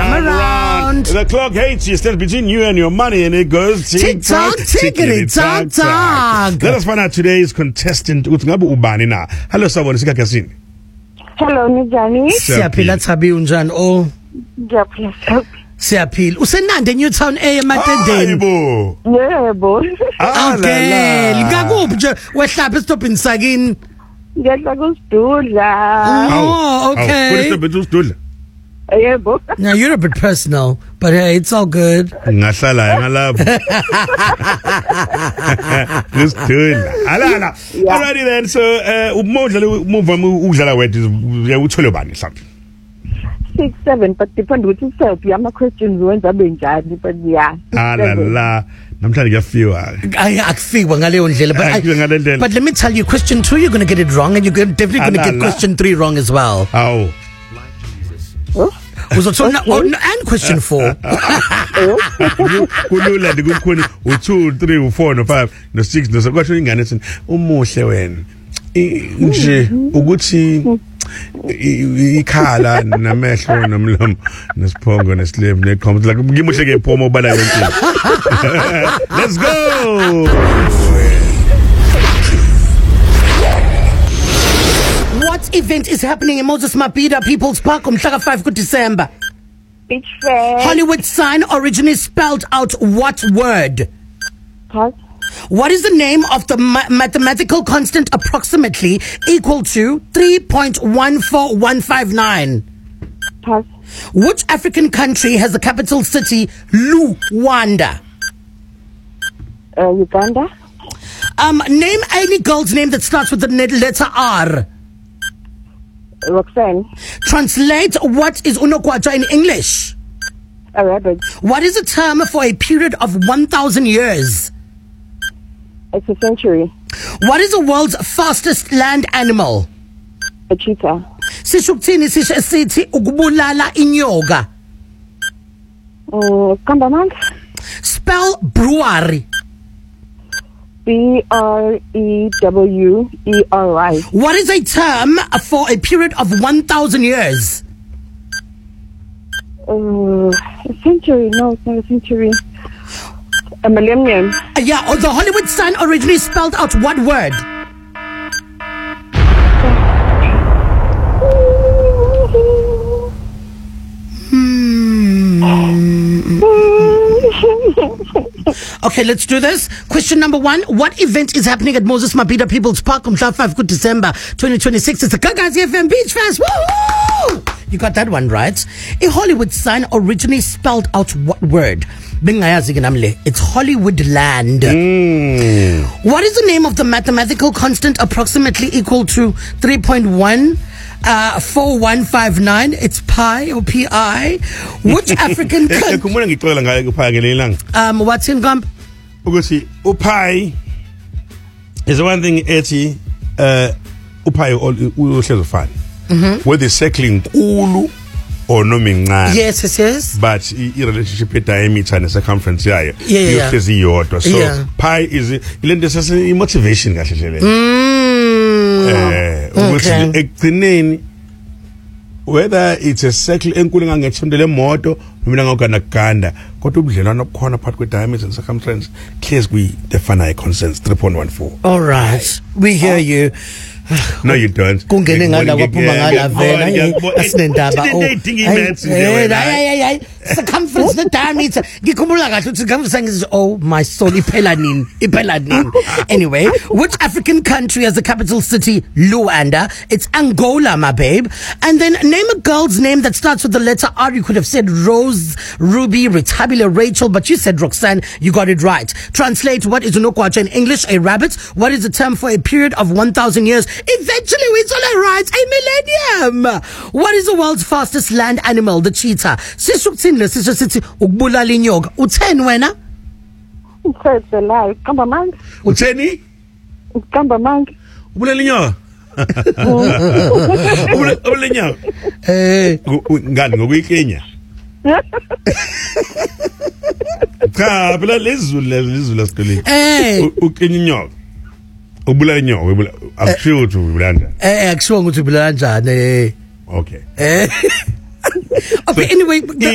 Come around. The clock hates you. It stands between you and your money, and it goes tick-tock, tickety-tock-tock. Let us find out today's contestant. Hello, someone. Hello, Nijani. Siyaphila Thabi unjani? Oh. Ngiyaphila. Siyaphila. Usenande Newtown A ematendeni. Yebo. Okay. Ngakuphi nje wehlapha estopini sakini? Ngiyadla kusidudla. Oh, okay. Yebo. Now you're a bit personal, but hey, it's all good. Ngahlala ngalapha. Alala. Alrighty then. So udlala wethu uthole bani mhlawumbe? 6-7, but depend ukuthi self yama questions wenza benjani, but yeah. Alala. Namhlanje kuyafiwa. Akufiwa ngaleyo ndlela, but let me tell you, question 2 you're going to get it wrong, and you're definitely going to get question 3 wrong as well. Oh. And question 4. Kulula ndikukhona u2 3 4 5 6 kwasho ingane ethi umuhle wena nje ukuthi ikhala namehlo nomlomo nesiphongo nesilevu neqhomo like ngimuhle ke phomo ubala yonke. Let's go. What event is happening in Moses Mabhida People's Park on Mhlaka 5 December? Beach fair. Hollywood sign originally spelled out what word? Pass. What is the name of the mathematical constant approximately equal to 3.14159? Pass. Which African country has the capital city Luanda? Uganda. Name any girl's name that starts with the letter R. Roxanne. Translate what is unokwacha in English. A rabbit. What is a term for a period of 1,000 years? It's a century. What is the world's fastest land animal? A cheetah. Sishukuthini sisho sithi ukubulala inyoka? Kambamank. Spell brewery. BREWERY. What is a term for a period of 1,000 years? A century. No, it's not a century. A millennium. Yeah, the Hollywood sign originally spelled out what word? Okay, let's do this. Question number 1. What event is happening at Moses Mabhida People's Park on 5 December 2026? It's the Gagazi FM Beach Fest. Woo! You got that one right. A Hollywood sign originally spelled out what word? It's Hollywood land. What is the name of the mathematical constant approximately equal to 3.14159? It's pi or pi. Which African country? What's in gump? Ukuthi upi is one thing ethi upi uhlezi ufana. Whether circling nkulu or nomincane. Yes. But i-relationship diameter and circumference yayo iyohlezi iyodwa. So pi is ilento sase motivation kahle nje le. Ukuthi ekugcineni whether it's a circle enkulu ngangethunde lemoto noma ngakuganda kodwa ubudlelwana obukhona phakathi kwe-diameter and circumference clears kwi-define consents 3.14. All right, we hear you. No, you don't. Kungene ngala kwaphuma ngala vela asinendaba. Circumference the diameter. Ngikhumbula kahle ukuthi circumference. Oh my soul, iphela nini. Anyway, which African country has the capital city Luanda? It's Angola, my babe. And then name a girl's name that starts with the letter R. You could have said Rose, Ruby, Ritabila, Rachel, but you said Roxanne. You got it right. Translate what is unokwacha in English? A rabbit. What is the term for a period of 1,000 years? Eventually we told her right. A millennium. What is the world's fastest land animal? The cheetah. Sishukuthini lesisho sithi ukubulala inyoka. Utheni wena? It's a lie. Kambamank. Utheni? Kambamank. Ubulala inyoka. Ubulala inyoka. Ngani ngokuyikenya. Cha, phela lezulu lesikoleni. Ukenya inyoka. Ubulala inyoka, akushiwo ukuthi ubulala njani. Akushiwo ukuthi ubulala njani. Okay. Okay, anyway,